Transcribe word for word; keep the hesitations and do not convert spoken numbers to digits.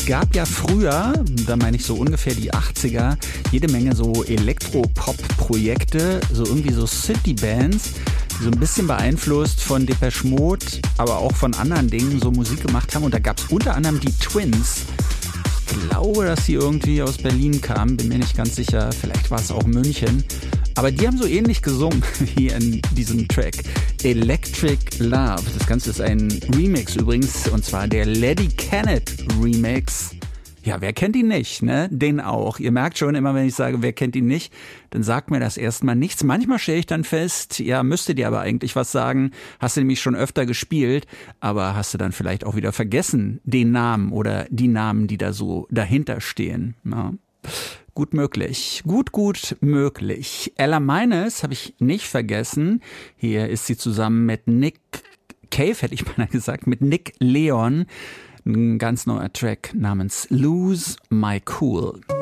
Es gab ja früher, da meine ich so ungefähr die achtziger, jede Menge so Elektropop-Projekte, so irgendwie so City-Bands, die so ein bisschen beeinflusst von Depeche Mode, aber auch von anderen Dingen so Musik gemacht haben. Und da gab es unter anderem die Twins. Ich glaube, dass sie irgendwie aus Berlin kamen, bin mir nicht ganz sicher, vielleicht war es auch München. Aber die haben so ähnlich gesungen wie in diesem Track. Electric Love. Das Ganze ist ein Remix übrigens, und zwar der Laddie Kennett Remix. Ja, wer kennt ihn nicht, ne? Den auch. Ihr merkt schon immer, wenn ich sage, wer kennt ihn nicht, dann sagt mir das erstmal nichts. Manchmal stelle ich dann fest, ja, müsste dir aber eigentlich was sagen. Hast du nämlich schon öfter gespielt, aber hast du dann vielleicht auch wieder vergessen, den Namen oder die Namen, die da so dahinter stehen. Ja. Gut möglich. Gut, gut möglich. Ella Minus habe ich nicht vergessen. Hier ist sie zusammen mit Nick Cave, hätte ich mal gesagt, mit Nick Leon. Ein ganz neuer Track namens Lose My Cool.